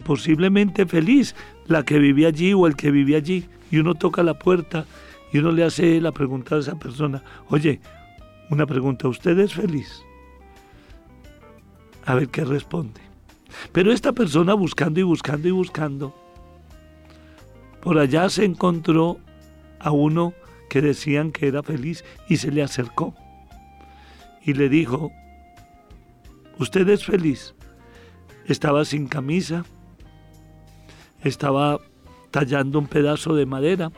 posiblemente feliz la que vivía allí o el que vivía allí, y uno toca la puerta y uno le hace la pregunta a esa persona: oye, una pregunta, ¿usted es feliz? A ver qué responde. Pero esta persona, buscando y buscando y buscando, por allá se encontró a uno que decían que era feliz y se le acercó y le dijo: ¿usted es feliz? Estaba sin camisa, estaba tallando un pedazo de madera,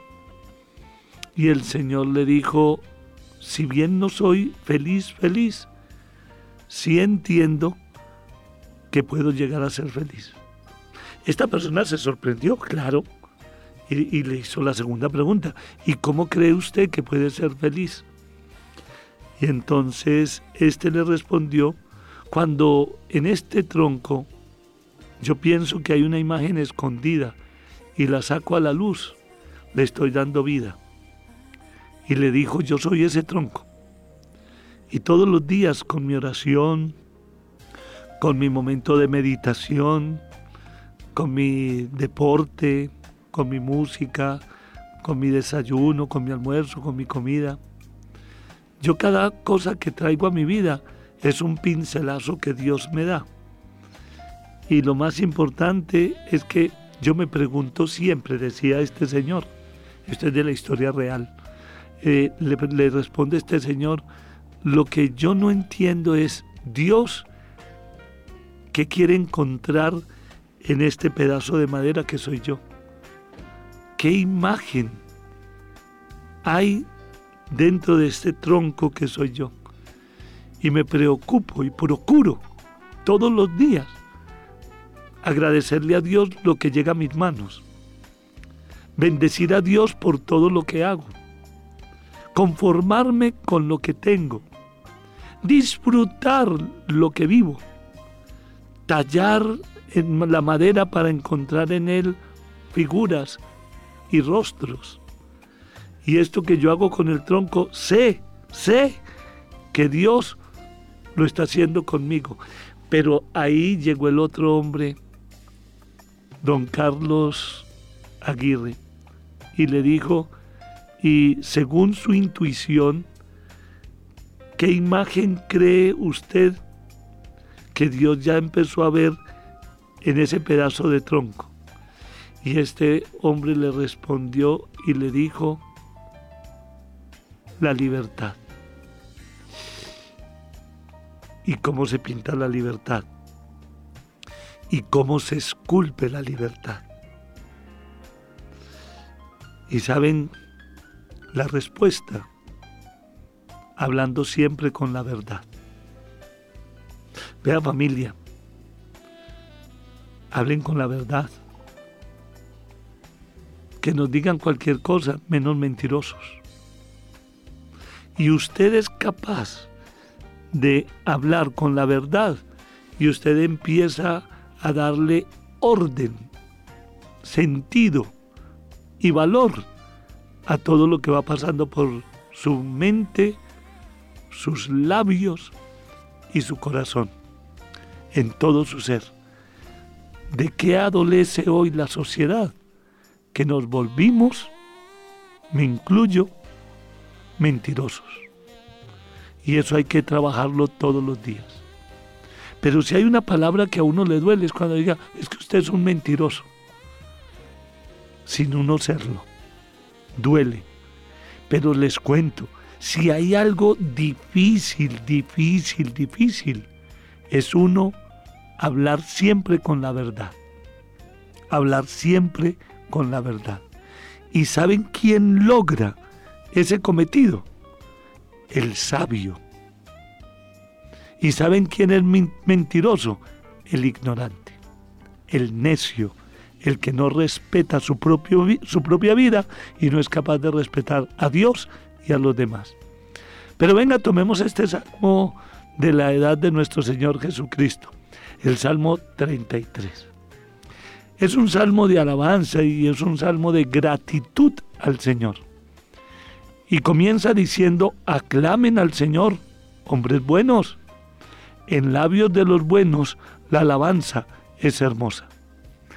y el Señor le dijo: si bien no soy feliz, sí entiendo que puedo llegar a ser feliz. Esta persona se sorprendió, claro, y le hizo la segunda pregunta: ¿y cómo cree usted que puede ser feliz? Y entonces este le respondió: cuando en este tronco yo pienso que hay una imagen escondida y la saco a la luz, le estoy dando vida. Y le dijo: yo soy ese tronco. Y todos los días, con mi oración, con mi momento de meditación, con mi deporte, con mi música, con mi desayuno, con mi almuerzo, con mi comida, yo cada cosa que traigo a mi vida es un pincelazo que Dios me da. Y lo más importante es que yo me pregunto siempre, decía este señor, esto es de la historia real, le responde este señor: lo que yo no entiendo es Dios, ¿qué quiere encontrar en este pedazo de madera que soy yo? ¿Qué imagen hay dentro de este tronco que soy yo? Y me preocupo y procuro todos los días agradecerle a Dios lo que llega a mis manos, bendecir a Dios por todo lo que hago, conformarme con lo que tengo, disfrutar lo que vivo, tallar en la madera para encontrar en él figuras y rostros. Y esto que yo hago con el tronco, sé que Dios lo está haciendo conmigo. Pero ahí llegó el otro hombre, don Carlos Aguirre, y le dijo: y según su intuición, ¿qué imagen cree usted que Dios ya empezó a ver en ese pedazo de tronco? Y este hombre le respondió y le dijo: la libertad. ¿Y cómo se pinta la libertad? ¿Y cómo se esculpe la libertad? ¿Y saben la respuesta? Hablando siempre con la verdad. Vea, familia, hablen con la verdad. Que nos digan cualquier cosa menos mentirosos. Y usted es capaz de hablar con la verdad y usted empieza a darle orden, sentido y valor a todo lo que va pasando por su mente, sus labios y su corazón, en todo su ser. ¿De qué adolece hoy la sociedad? Que nos volvimos, me incluyo, mentirosos. Y eso hay que trabajarlo todos los días. Pero si hay una palabra que a uno le duele es cuando diga: es que usted es un mentiroso. Sin uno serlo. Duele. Pero les cuento, si hay algo difícil, es uno hablar siempre con la verdad. Hablar siempre con la verdad. ¿Y saben quién logra ese cometido? El sabio. ¿Y saben quién es mentiroso? El ignorante, el necio, el que no respeta su propia vida y no es capaz de respetar a Dios y a los demás. Pero venga, tomemos este salmo de la edad de nuestro Señor Jesucristo, el Salmo 33. Es un salmo de alabanza y es un salmo de gratitud al Señor. Y comienza diciendo: aclamen al Señor, hombres buenos. En labios de los buenos la alabanza es hermosa.